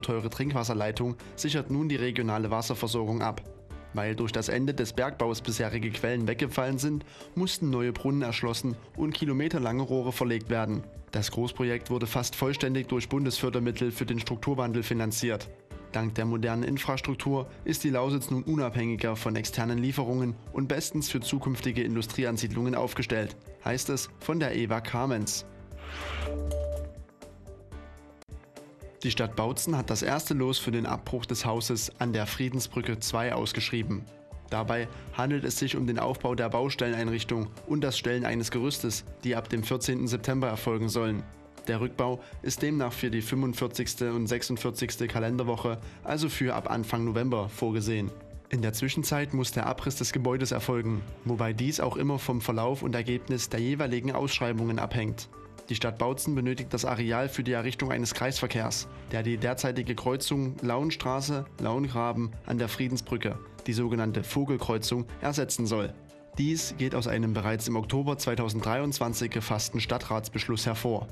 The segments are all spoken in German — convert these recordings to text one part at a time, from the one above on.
teure Trinkwasserleitung sichert nun die regionale Wasserversorgung ab. Weil durch das Ende des Bergbaus bisherige Quellen weggefallen sind, mussten neue Brunnen erschlossen und kilometerlange Rohre verlegt werden. Das Großprojekt wurde fast vollständig durch Bundesfördermittel für den Strukturwandel finanziert. Dank der modernen Infrastruktur ist die Lausitz nun unabhängiger von externen Lieferungen und bestens für zukünftige Industrieansiedlungen aufgestellt, heißt es von der EWA Kamenz. Die Stadt Bautzen hat das erste Los für den Abbruch des Hauses an der Friedensbrücke 2 ausgeschrieben. Dabei handelt es sich um den Aufbau der Baustelleneinrichtung und das Stellen eines Gerüstes, die ab dem 14. September erfolgen sollen. Der Rückbau ist demnach für die 45. und 46. Kalenderwoche, also für ab Anfang November, vorgesehen. In der Zwischenzeit muss der Abriss des Gebäudes erfolgen, wobei dies auch immer vom Verlauf und Ergebnis der jeweiligen Ausschreibungen abhängt. Die Stadt Bautzen benötigt das Areal für die Errichtung eines Kreisverkehrs, der die derzeitige Kreuzung Lauenstraße-Lauengraben an der Friedensbrücke, die sogenannte Vogelkreuzung, ersetzen soll. Dies geht aus einem bereits im Oktober 2023 gefassten Stadtratsbeschluss hervor.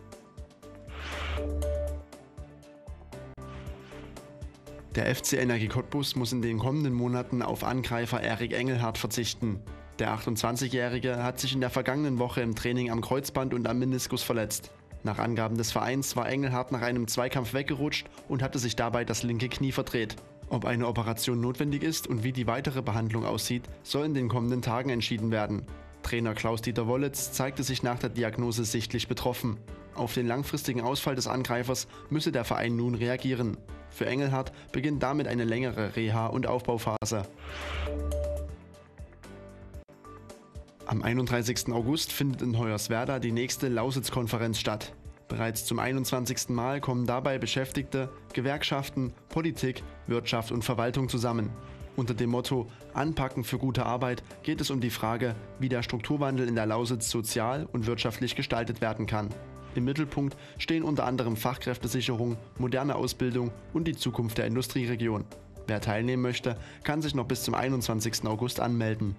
Der FC Energie Cottbus muss in den kommenden Monaten auf Angreifer Erik Engelhardt verzichten. Der 28-Jährige hat sich in der vergangenen Woche im Training am Kreuzband und am Meniskus verletzt. Nach Angaben des Vereins war Engelhardt nach einem Zweikampf weggerutscht und hatte sich dabei das linke Knie verdreht. Ob eine Operation notwendig ist und wie die weitere Behandlung aussieht, soll in den kommenden Tagen entschieden werden. Trainer Klaus-Dieter Wollitz zeigte sich nach der Diagnose sichtlich betroffen. Auf den langfristigen Ausfall des Angreifers müsse der Verein nun reagieren. Für Engelhardt beginnt damit eine längere Reha- und Aufbauphase. Am 31. August findet in Hoyerswerda die nächste Lausitz-Konferenz statt. Bereits zum 21. Mal kommen dabei Beschäftigte, Gewerkschaften, Politik, Wirtschaft und Verwaltung zusammen. Unter dem Motto Anpacken für gute Arbeit geht es um die Frage, wie der Strukturwandel in der Lausitz sozial und wirtschaftlich gestaltet werden kann. Im Mittelpunkt stehen unter anderem Fachkräftesicherung, moderne Ausbildung und die Zukunft der Industrieregion. Wer teilnehmen möchte, kann sich noch bis zum 21. August anmelden.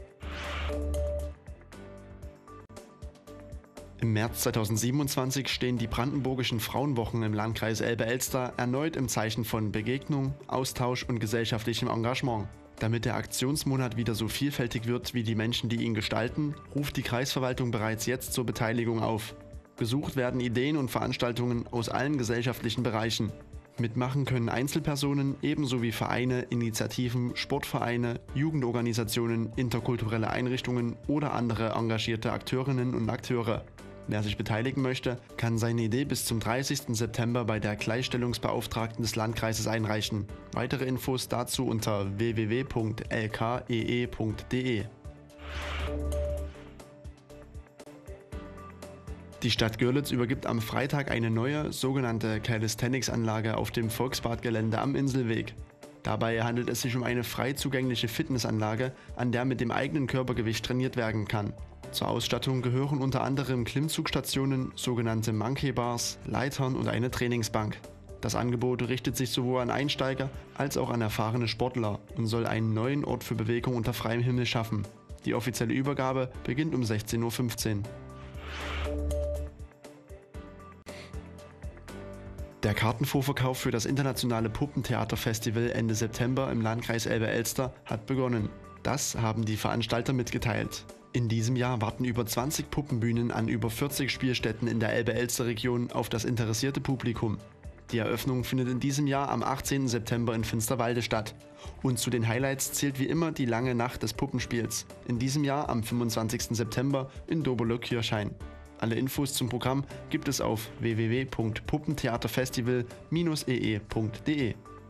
Im März 2027 stehen die Brandenburgischen Frauenwochen im Landkreis Elbe-Elster erneut im Zeichen von Begegnung, Austausch und gesellschaftlichem Engagement. Damit der Aktionsmonat wieder so vielfältig wird wie die Menschen, die ihn gestalten, ruft die Kreisverwaltung bereits jetzt zur Beteiligung auf. Gesucht werden Ideen und Veranstaltungen aus allen gesellschaftlichen Bereichen. Mitmachen können Einzelpersonen ebenso wie Vereine, Initiativen, Sportvereine, Jugendorganisationen, interkulturelle Einrichtungen oder andere engagierte Akteurinnen und Akteure. Wer sich beteiligen möchte, kann seine Idee bis zum 30. September bei der Gleichstellungsbeauftragten des Landkreises einreichen. Weitere Infos dazu unter www.lkee.de. Die Stadt Görlitz übergibt am Freitag eine neue, sogenannte Calisthenics-Anlage auf dem Volksbadgelände am Inselweg. Dabei handelt es sich um eine frei zugängliche Fitnessanlage, an der mit dem eigenen Körpergewicht trainiert werden kann. Zur Ausstattung gehören unter anderem Klimmzugstationen, sogenannte Monkey Bars, Leitern und eine Trainingsbank. Das Angebot richtet sich sowohl an Einsteiger als auch an erfahrene Sportler und soll einen neuen Ort für Bewegung unter freiem Himmel schaffen. Die offizielle Übergabe beginnt um 16:15 Uhr. Der Kartenvorverkauf für das internationale Puppentheaterfestival Ende September im Landkreis Elbe-Elster hat begonnen. Das haben die Veranstalter mitgeteilt. In diesem Jahr warten über 20 Puppenbühnen an über 40 Spielstätten in der Elbe-Elster-Region auf das interessierte Publikum. Die Eröffnung findet in diesem Jahr am 18. September in Finsterwalde statt. Und zu den Highlights zählt wie immer die lange Nacht des Puppenspiels. In diesem Jahr am 25. September in Doberlo-Kirchhain. Alle Infos zum Programm gibt es auf www.puppentheaterfestival-ee.de.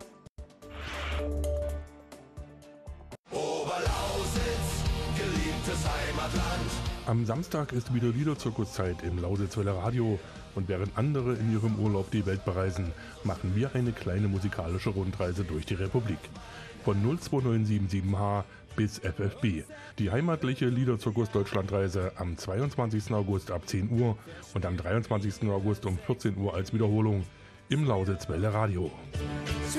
Oberlausitz, geliebtes Heimatland. Am Samstag ist wieder Liederzirkuszeit im Lausitzwelle Radio und während andere in ihrem Urlaub die Welt bereisen, machen wir eine kleine musikalische Rundreise durch die Republik. Von 02977H bis FFB. Die heimatliche Liederzirkus-Deutschlandreise am 22. August ab 10 Uhr und am 23. August um 14 Uhr als Wiederholung im Lausitzwelle Radio.